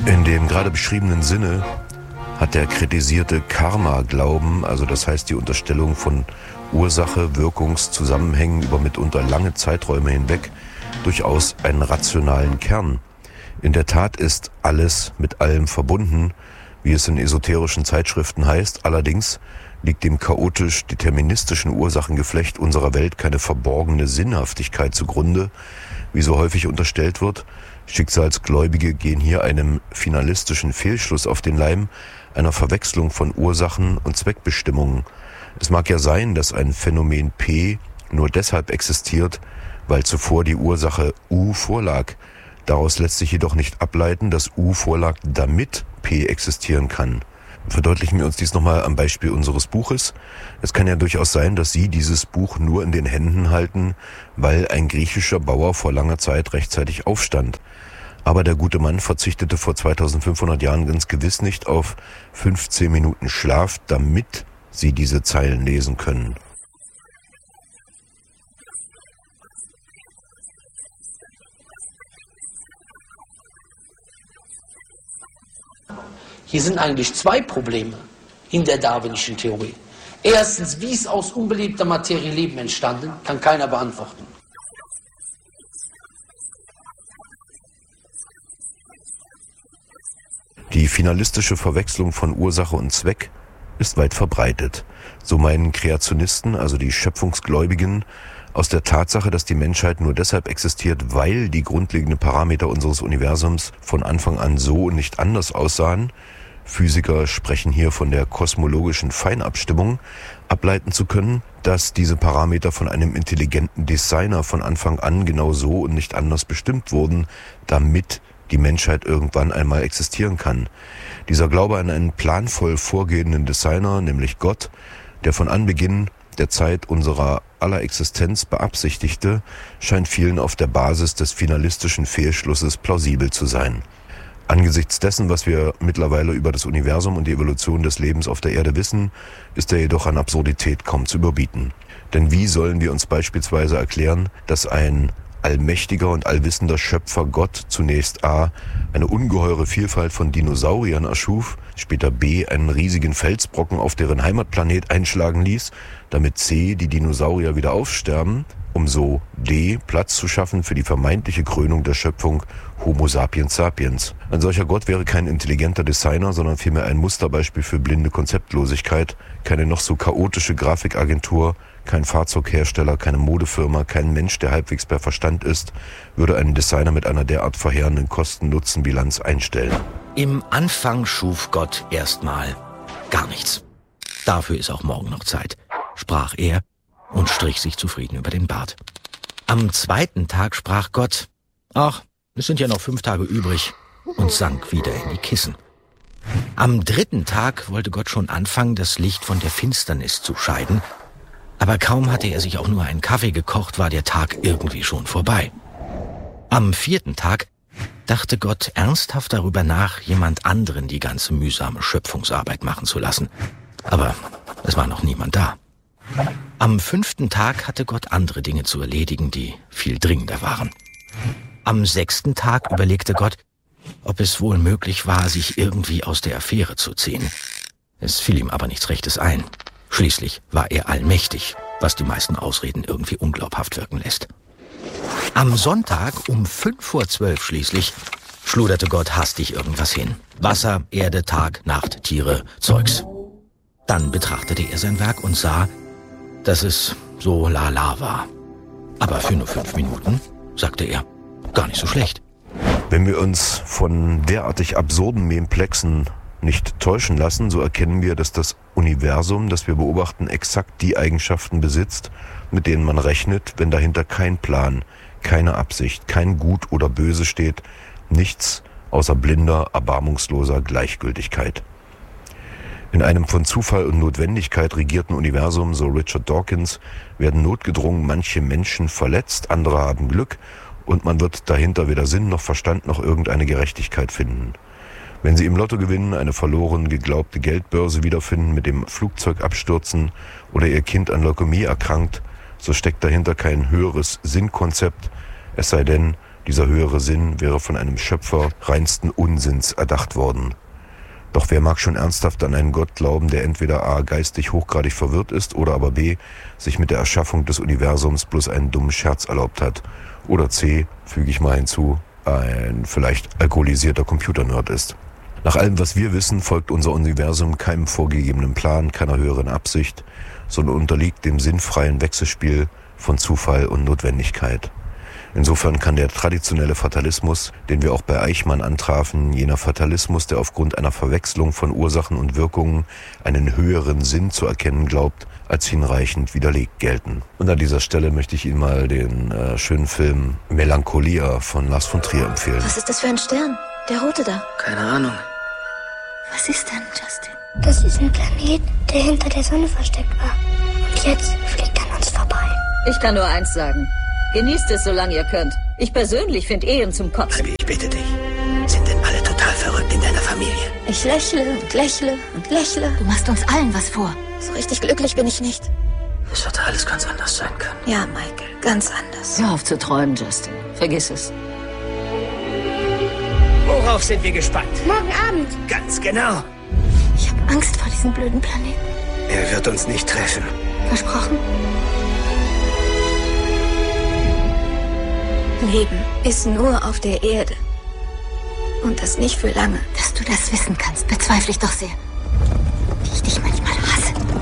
In dem gerade beschriebenen Sinne hat der kritisierte Karma-Glauben, also das heißt die Unterstellung von Ursache-Wirkungszusammenhängen über mitunter lange Zeiträume hinweg, durchaus einen rationalen Kern. In der Tat ist alles mit allem verbunden, wie es in esoterischen Zeitschriften heißt. Allerdings liegt dem chaotisch-deterministischen Ursachengeflecht unserer Welt keine verborgene Sinnhaftigkeit zugrunde, wie so häufig unterstellt wird. Schicksalsgläubige gehen hier einem finalistischen Fehlschluss auf den Leim, einer Verwechslung von Ursachen und Zweckbestimmungen. Es mag ja sein, dass ein Phänomen P nur deshalb existiert, weil zuvor die Ursache U vorlag. Daraus lässt sich jedoch nicht ableiten, dass U vorlag, damit P existieren kann. Verdeutlichen wir uns dies nochmal am Beispiel unseres Buches. Es kann ja durchaus sein, dass Sie dieses Buch nur in den Händen halten, weil ein griechischer Bauer vor langer Zeit rechtzeitig aufstand. Aber der gute Mann verzichtete vor 2500 Jahren ganz gewiss nicht auf 15 Minuten Schlaf, damit Sie diese Zeilen lesen können. Hier sind eigentlich zwei Probleme in der darwinischen Theorie. Erstens, wie ist aus unbelebter Materie Leben entstanden, kann keiner beantworten. Die finalistische Verwechslung von Ursache und Zweck ist weit verbreitet. So meinen Kreationisten, also die Schöpfungsgläubigen, aus der Tatsache, dass die Menschheit nur deshalb existiert, weil die grundlegenden Parameter unseres Universums von Anfang an so und nicht anders aussahen, Physiker sprechen hier von der kosmologischen Feinabstimmung, ableiten zu können, dass diese Parameter von einem intelligenten Designer von Anfang an genau so und nicht anders bestimmt wurden, damit die Menschheit irgendwann einmal existieren kann. Dieser Glaube an einen planvoll vorgehenden Designer, nämlich Gott, der von Anbeginn der Zeit unserer aller Existenz beabsichtigte, scheint vielen auf der Basis des finalistischen Fehlschlusses plausibel zu sein. Angesichts dessen, was wir mittlerweile über das Universum und die Evolution des Lebens auf der Erde wissen, ist er jedoch an Absurdität kaum zu überbieten. Denn wie sollen wir uns beispielsweise erklären, dass ein allmächtiger und allwissender Schöpfer Gott zunächst a. eine ungeheure Vielfalt von Dinosauriern erschuf, später b. einen riesigen Felsbrocken auf deren Heimatplanet einschlagen ließ, damit c. die Dinosaurier wieder aufsterben, um so d. Platz zu schaffen für die vermeintliche Krönung der Schöpfung Homo sapiens sapiens. Ein solcher Gott wäre kein intelligenter Designer, sondern vielmehr ein Musterbeispiel für blinde Konzeptlosigkeit, keine noch so chaotische Grafikagentur, kein Fahrzeughersteller, keine Modefirma, kein Mensch, der halbwegs bei Verstand ist, würde einen Designer mit einer derart verheerenden Kosten-Nutzen-Bilanz einstellen. Im Anfang schuf Gott erstmal gar nichts. Dafür ist auch morgen noch Zeit, sprach er und strich sich zufrieden über den Bart. Am zweiten Tag sprach Gott, ach, es sind ja noch 5 Tage übrig, und sank wieder in die Kissen. Am dritten Tag wollte Gott schon anfangen, das Licht von der Finsternis zu scheiden, aber kaum hatte er sich auch nur einen Kaffee gekocht, war der Tag irgendwie schon vorbei. Am 4. Tag dachte Gott ernsthaft darüber nach, jemand anderen die ganze mühsame Schöpfungsarbeit machen zu lassen. Aber es war noch niemand da. Am 5. Tag hatte Gott andere Dinge zu erledigen, die viel dringender waren. Am 6. Tag überlegte Gott, ob es wohl möglich war, sich irgendwie aus der Affäre zu ziehen. Es fiel ihm aber nichts Rechtes ein. Schließlich war er allmächtig, was die meisten Ausreden irgendwie unglaubhaft wirken lässt. Am Sonntag um 11:55 schließlich schluderte Gott hastig irgendwas hin. Wasser, Erde, Tag, Nacht, Tiere, Zeugs. Dann betrachtete er sein Werk und sah, dass es so lala war. Aber für nur 5 Minuten, sagte er, gar nicht so schlecht. Wenn wir uns von derartig absurden Memplexen nicht täuschen lassen, so erkennen wir, dass das Universum, das wir beobachten, exakt die Eigenschaften besitzt, mit denen man rechnet, wenn dahinter kein Plan, keine Absicht, kein Gut oder Böse steht, nichts außer blinder, erbarmungsloser Gleichgültigkeit. In einem von Zufall und Notwendigkeit regierten Universum, so Richard Dawkins, werden notgedrungen manche Menschen verletzt, andere haben Glück und man wird dahinter weder Sinn noch Verstand noch irgendeine Gerechtigkeit finden. Wenn Sie im Lotto gewinnen, eine verloren geglaubte Geldbörse wiederfinden, mit dem Flugzeug abstürzen oder Ihr Kind an Leukämie erkrankt, so steckt dahinter kein höheres Sinnkonzept, es sei denn, Dieser höhere Sinn wäre von einem Schöpfer reinsten Unsinns erdacht worden. Doch wer mag schon ernsthaft an einen Gott glauben, der entweder a. geistig hochgradig verwirrt ist oder aber b. sich mit der Erschaffung des Universums bloß einen dummen Scherz erlaubt hat. Oder c., füge ich mal hinzu, ein vielleicht alkoholisierter Computernerd ist. Nach allem, was wir wissen, folgt unser Universum keinem vorgegebenen Plan, keiner höheren Absicht, sondern unterliegt dem sinnfreien Wechselspiel von Zufall und Notwendigkeit. Insofern kann der traditionelle Fatalismus, den wir auch bei Eichmann antrafen, jener Fatalismus, der aufgrund einer Verwechslung von Ursachen und Wirkungen einen höheren Sinn zu erkennen glaubt, als hinreichend widerlegt gelten. Und an dieser Stelle möchte ich Ihnen mal den schönen Film Melancholia von Lars von Trier empfehlen. Was ist das für ein Stern? Der rote da. Keine Ahnung. Was ist denn, Justin? Das ist ein Planet, der hinter der Sonne versteckt war. Und jetzt fliegt er an uns vorbei. Ich kann nur eins sagen. Genießt es, solange ihr könnt. Ich persönlich finde Ehen zum Kotzen. Abby, ich bitte dich. Sind denn alle total verrückt in deiner Familie? Ich lächle und lächle und lächle. Du machst uns allen was vor. So richtig glücklich bin ich nicht. Es hätte alles ganz anders sein können. Ja, Michael, ganz anders. Hör auf zu träumen, Justin. Vergiss es. Worauf sind wir gespannt? Morgen Abend. Ganz genau. Ich habe Angst vor diesem blöden Planeten. Er wird uns nicht treffen. Versprochen? Leben ist nur auf der Erde. Und das nicht für lange. Dass du das wissen kannst, bezweifle ich doch sehr.